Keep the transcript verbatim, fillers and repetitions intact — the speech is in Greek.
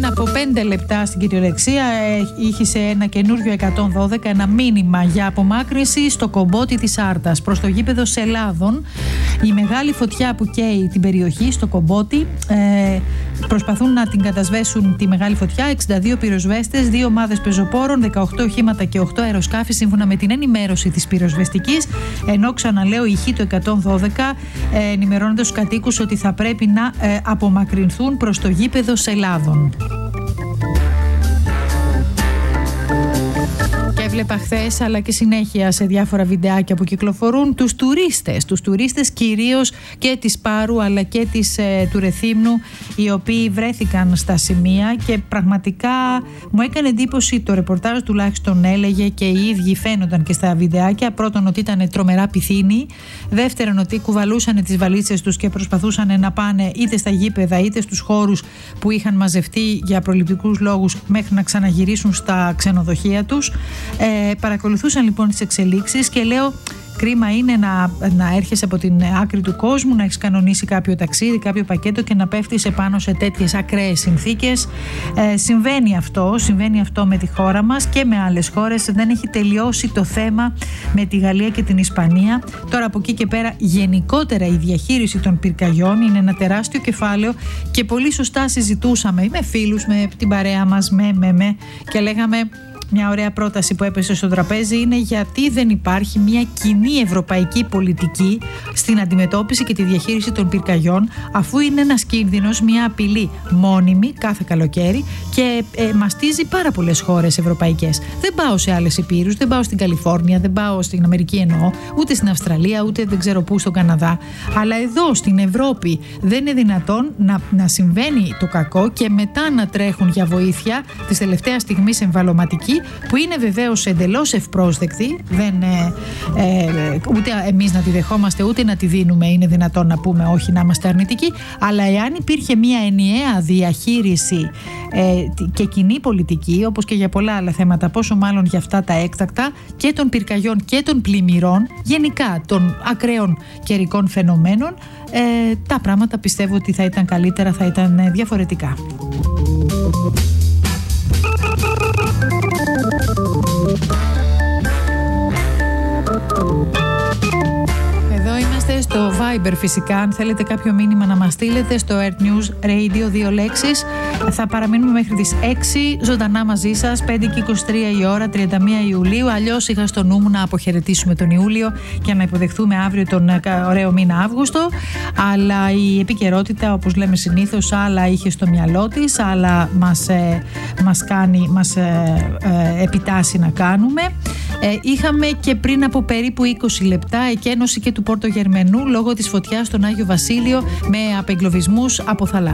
πριν από πέντε λεπτά στην κυριολεξία είχε ένα καινούριο εκατόν δώδεκα, ένα μήνυμα για απομάκρυνση στο Κομπότι της Άρτας προς το γήπεδο Σελάδων. Η μεγάλη φωτιά που καίει την περιοχή στο Κομπότι, ε, προσπαθούν να την κατασβέσουν τη μεγάλη φωτιά εξήντα δύο πυροσβέστες, δύο ομάδες πεζοπόρων, δεκαοκτώ οχήματα και οκτώ αεροσκάφη, σύμφωνα με την ενημέρωση της πυροσβεστικής. Ενώ ξαναλέω, ηχεί το εκατόν δώδεκα ε, ενημερώνοντας τους κατοίκους ότι θα πρέπει να ε, απομακρυνθούν προς το γήπεδο Σελάδων. Έβλεπα χθες, αλλά και συνέχεια σε διάφορα βιντεάκια που κυκλοφορούν, τους τουρίστες, τους τουρίστες κυρίως και της Πάρου αλλά και της ε, του Ρεθύμνου, οι οποίοι βρέθηκαν στα σημεία, και πραγματικά μου έκανε εντύπωση το ρεπορτάζ, τουλάχιστον έλεγε και οι ίδιοι φαίνονταν και στα βιντεάκια. Πρώτον, ότι ήταν τρομερά πυθύνοι. Δεύτερον, ότι κουβαλούσαν τις βαλίτσες τους και προσπαθούσαν να πάνε είτε στα γήπεδα είτε στους χώρους που είχαν μαζευτεί για προληπτικούς λόγους μέχρι να ξαναγυρίσουν στα ξενοδοχεία τους. Ε, παρακολουθούσαν λοιπόν τις εξελίξεις και λέω, κρίμα είναι να, να έρχεσαι από την άκρη του κόσμου, να έχεις κανονίσει κάποιο ταξίδι, κάποιο πακέτο και να πέφτεις επάνω σε τέτοιες ακραίες συνθήκες. Ε, συμβαίνει αυτό, συμβαίνει αυτό με τη χώρα μας και με άλλες χώρες. Δεν έχει τελειώσει το θέμα με τη Γαλλία και την Ισπανία. Τώρα από εκεί και πέρα, γενικότερα η διαχείριση των πυρκαγιών είναι ένα τεράστιο κεφάλαιο, και πολύ σωστά συζητούσαμε με φίλους, με την παρέα μας, με, με, με και λέγαμε, μια ωραία πρόταση που έπεσε στο τραπέζι είναι γιατί δεν υπάρχει μια κοινή ευρωπαϊκή πολιτική στην αντιμετώπιση και τη διαχείριση των πυρκαγιών, αφού είναι ένας κίνδυνος, μια απειλή μόνιμη κάθε καλοκαίρι και ε, μαστίζει πάρα πολλές χώρες ευρωπαϊκές. Δεν πάω σε άλλες υπήρους, δεν πάω στην Καλιφόρνια, δεν πάω στην Αμερική εννοώ, ούτε στην Αυστραλία, ούτε δεν ξέρω πού στον Καναδά. Αλλά εδώ στην Ευρώπη δεν είναι δυνατόν να, να συμβαίνει το κακό και μετά να τρέχουν για βοήθεια της τελευταίας στιγμής εμβαλωματική, που είναι βεβαίως εντελώς ευπρόσδεκτη, δεν, ε, ε, ούτε εμείς να τη δεχόμαστε ούτε να τη δίνουμε είναι δυνατόν να πούμε όχι, να είμαστε αρνητικοί, αλλά εάν υπήρχε μια ενιαία διαχείριση ε, και κοινή πολιτική, όπως και για πολλά άλλα θέματα, πόσο μάλλον για αυτά τα έκτακτα και των πυρκαγιών και των πλημμυρών, γενικά των ακραίων καιρικών φαινομένων, ε, τα πράγματα πιστεύω ότι θα ήταν καλύτερα, θα ήταν διαφορετικά. Εδώ είμαστε στο Viber φυσικά. Αν θέλετε κάποιο μήνυμα να μας στείλετε στο Earth News Radio, δύο λέξεις. Θα παραμείνουμε μέχρι τις έξι ζωντανά μαζί σας, πέντε και είκοσι τρία η ώρα, τριάντα μία Ιουλίου. Αλλιώς είχα στο νου μου να αποχαιρετήσουμε τον Ιούλιο και να υποδεχθούμε αύριο τον ωραίο μήνα Αύγουστο. Αλλά η επικαιρότητα, όπως λέμε συνήθως, άλλα είχε στο μυαλό της, άλλα μας, ε, μας, κάνει, μας ε, ε, επιτάσσει να κάνουμε. Ε, είχαμε και πριν από περίπου είκοσι λεπτά εκένωση και του Πόρτο Γερμενού λόγω της φωτιάς στον Άγιο Βασίλειο με απεγκλωβισμούς από θαλάσσια.